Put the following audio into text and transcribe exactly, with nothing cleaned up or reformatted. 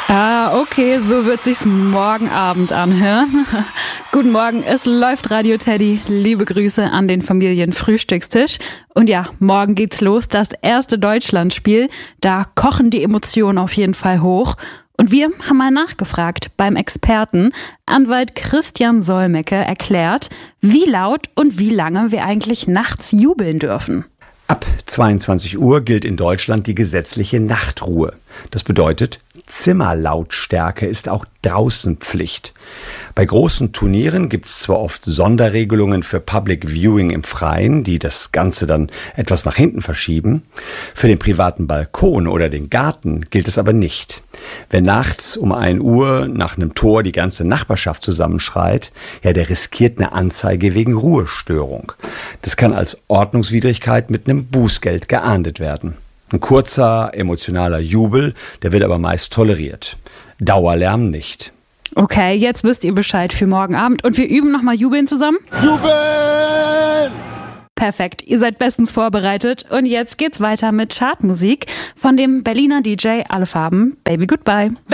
Ah, okay, so wird sich's morgen Abend anhören. Guten Morgen, es läuft Radio Teddy. Liebe Grüße an den Familienfrühstückstisch. Und ja, morgen geht's los, das erste Deutschlandspiel. Da kochen die Emotionen auf jeden Fall hoch. Und wir haben mal nachgefragt beim Experten. Anwalt Christian Solmecke erklärt, wie laut und wie lange wir eigentlich nachts jubeln dürfen. Ab zweiundzwanzig Uhr gilt in Deutschland die gesetzliche Nachtruhe. Das bedeutet, Zimmerlautstärke ist auch draußen Pflicht. Bei großen Turnieren gibt es zwar oft Sonderregelungen für Public Viewing im Freien, die das Ganze dann etwas nach hinten verschieben. Für den privaten Balkon oder den Garten gilt es aber nicht. Wer nachts um ein Uhr nach einem Tor die ganze Nachbarschaft zusammenschreit, ja, der riskiert eine Anzeige wegen Ruhestörung. Das kann als Ordnungswidrigkeit mit einem Bußgeld geahndet werden. Ein kurzer, emotionaler Jubel, der wird aber meist toleriert. Dauerlärm nicht. Okay, jetzt wisst ihr Bescheid für morgen Abend und wir üben nochmal Jubeln zusammen? Jubeln! Perfekt, ihr seid bestens vorbereitet und jetzt geht's weiter mit Chartmusik von dem Berliner D J Alle Farben, Baby Goodbye.